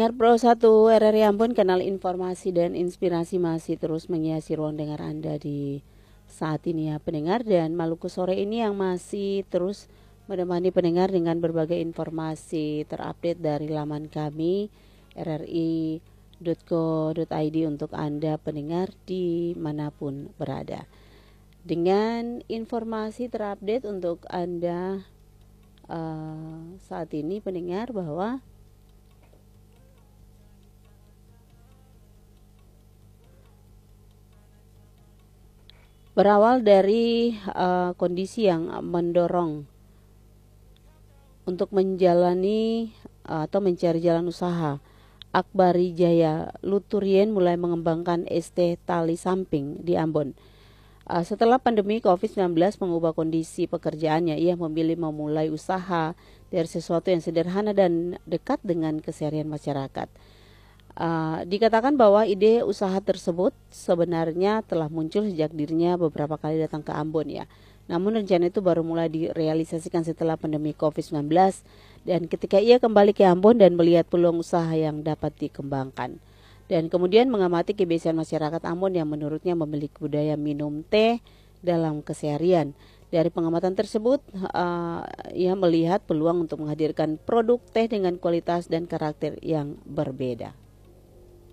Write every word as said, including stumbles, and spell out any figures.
Pendengar Pro satu R R I Ambon, kanal informasi dan inspirasi masih terus menghiasi ruang dengar Anda di saat ini ya pendengar, dan Maluku Sore ini yang masih terus menemani pendengar dengan berbagai informasi terupdate dari laman kami r r i dot co dot i d untuk Anda pendengar dimanapun berada. Dengan informasi terupdate untuk Anda uh, saat ini pendengar, bahwa berawal dari uh, kondisi yang mendorong untuk menjalani uh, atau mencari jalan usaha, Akbari Jaya Luturien mulai mengembangkan es teh tali samping di Ambon. Uh, setelah pandemi covid sembilan belas mengubah kondisi pekerjaannya, ia memilih memulai usaha dari sesuatu yang sederhana dan dekat dengan keseharian masyarakat. Uh, dikatakan bahwa ide usaha tersebut sebenarnya telah muncul sejak dirinya beberapa kali datang ke Ambon ya. Namun rencana itu baru mulai direalisasikan setelah pandemi covid sembilan belas dan ketika ia kembali ke Ambon dan melihat peluang usaha yang dapat dikembangkan. Dan kemudian mengamati kebiasaan masyarakat Ambon yang menurutnya memiliki budaya minum teh dalam keseharian. Dari pengamatan tersebut, uh, ia melihat peluang untuk menghadirkan produk teh dengan kualitas dan karakter yang berbeda.